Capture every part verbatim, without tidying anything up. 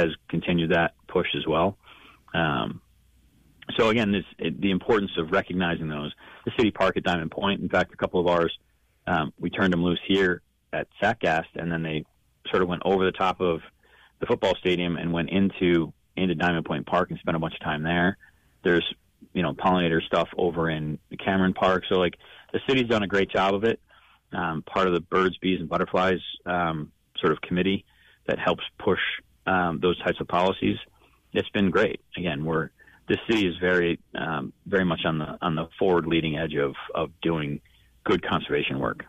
has continued that push as well. Um, so again, this, it, the importance of recognizing those. The city park at Diamond Point, in fact, a couple of ours, um, we turned them loose here at Satgast, and then they sort of went over the top of the football stadium and went into into Diamond Point Park and spent a bunch of time there. There's, you know, pollinator stuff over in Cameron Park. So, like, the city's done a great job of it. Um, part of the Birds, Bees, and Butterflies um, sort of committee that helps push um, those types of policies. It's been great. Again, we're this city is very, um, very much on the on the forward leading edge of of doing good conservation work.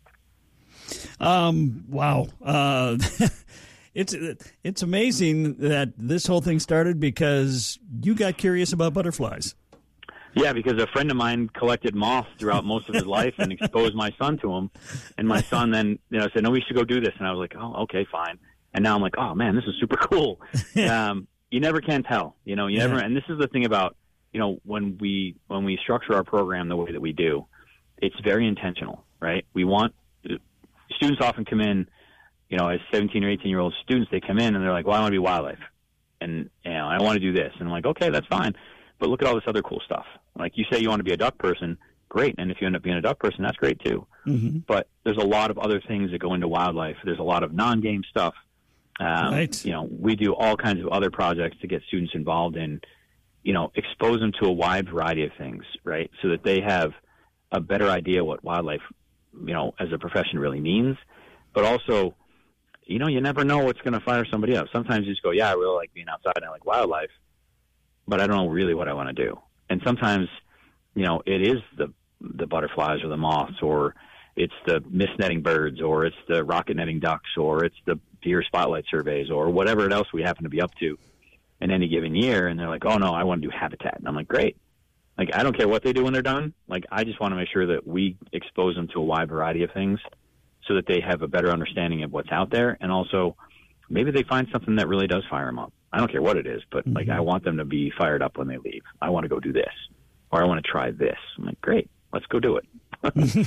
Um. Wow. Uh, it's it's amazing that this whole thing started because you got curious about butterflies. Yeah, because a friend of mine collected moths throughout most of his life and exposed my son to them. And my son then, you know, said, "No, we should go do this." And I was like, "Oh, okay, fine." And now I'm like, "Oh man, this is super cool." um, you never can tell, you know. You yeah. never, and this is the thing about, you know, when we when we structure our program the way that we do, it's very intentional, right? We want students often come in, you know, as seventeen or eighteen year old students. They come in and they're like, "Well, I want to be wildlife, and you know, I want to do this." And I'm like, "Okay, that's fine, but look at all this other cool stuff." Like you say, you want to be a duck person, great. And if you end up being a duck person, that's great too. Mm-hmm. But there's a lot of other things that go into wildlife. There's a lot of non-game stuff. Um, right. You know, we do all kinds of other projects to get students involved in, you know, expose them to a wide variety of things, right? So that they have a better idea what wildlife, you know, as a profession really means. But also, you know, you never know what's going to fire somebody up. Sometimes you just go, yeah, I really like being outside and I like wildlife, but I don't know really what I want to do. And sometimes, you know, it is the the butterflies or the moths, or it's the mist netting birds, or it's the rocket netting ducks, or it's the deer spotlight surveys, or whatever else we happen to be up to in any given year. And they're like, "Oh no, I want to do habitat." And I'm like, "Great." Like, I don't care what they do when they're done. Like, I just want to make sure that we expose them to a wide variety of things so that they have a better understanding of what's out there. And also maybe they find something that really does fire them up. I don't care what it is, but, mm-hmm. like, I want them to be fired up when they leave. I want to go do this, or I want to try this. I'm like, great, let's go do it.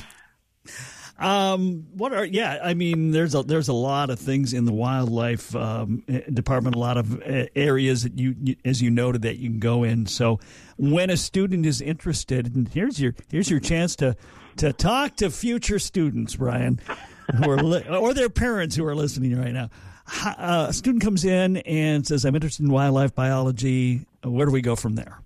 um, what are, yeah, I mean, there's a, there's a lot of things in the wildlife um, department, a lot of areas that you, you, as you noted, that you can go in. So when a student is interested, and here's your, here's your chance to, to talk to future students, Brian, who are li- or their parents who are listening right now. Uh, a student comes in and says, "I'm interested in wildlife biology." Where do we go from there?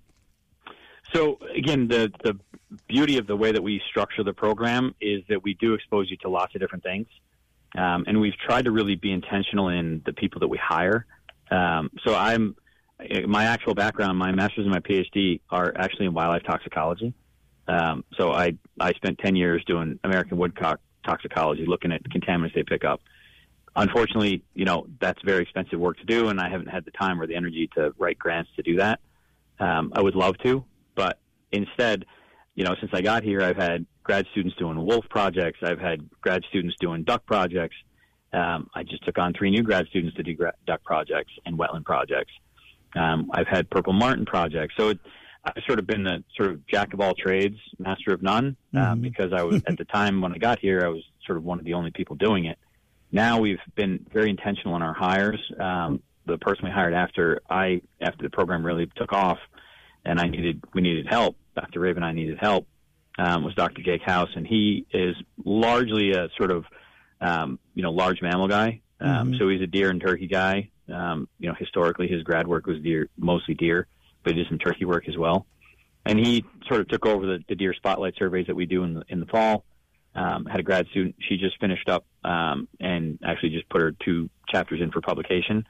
So again, the the beauty of the way that we structure the program is that we do expose you to lots of different things, um, and we've tried to really be intentional in the people that we hire. Um, so I'm my actual background, my master's and my PhD are actually in wildlife toxicology. Um, so I I spent ten years doing American woodcock toxicology, looking at contaminants they pick up. Unfortunately, you know, that's very expensive work to do, and I haven't had the time or the energy to write grants to do that. Um, I would love to, but instead, you know, since I got here, I've had grad students doing wolf projects. I've had grad students doing duck projects. Um, I just took on three new grad students to do gra- duck projects and wetland projects. Um, I've had purple martin projects. So it, I've sort of been the sort of jack of all trades, master of none, um, mm-hmm. because I was, at the time when I got here, I was sort of one of the only people doing it. Now we've been very intentional in our hires. Um, the person we hired after I, after the program really took off, and I needed, we needed help. Doctor Raven and I needed help. Um, was Doctor Jake House, and he is largely a sort of, um, you know, large mammal guy. Um, mm-hmm. So he's a deer and turkey guy. Um, you know, historically his grad work was deer, mostly deer, but he did some turkey work as well. And he sort of took over the, the deer spotlight surveys that we do in the, in the fall. Um, had a grad student. She just finished up um, and actually just put her two chapters in for publication.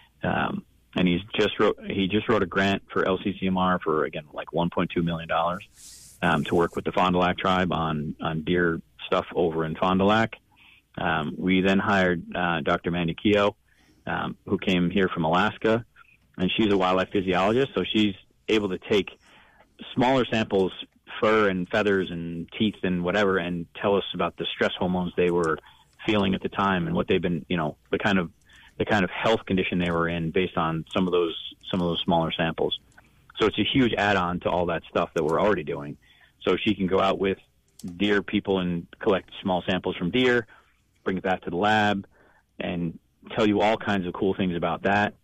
Um, and he's just wrote, he just wrote a grant for L C C M R for, again, like one point two million dollars um, to work with the Fond du Lac tribe on, on deer stuff over in Fond du Lac. Um, we then hired uh, Doctor Mandy Keogh, um, who came here from Alaska, and she's a wildlife physiologist, so she's able to take smaller samples, fur and feathers and teeth and whatever, and tell us about the stress hormones they were feeling at the time and what they've been, you know, the kind of the kind of health condition they were in based on some of those some of those smaller samples. So it's a huge add-on to all that stuff that we're already doing. So she can go out with deer people and collect small samples from deer, bring it back to the lab, and tell you all kinds of cool things about that.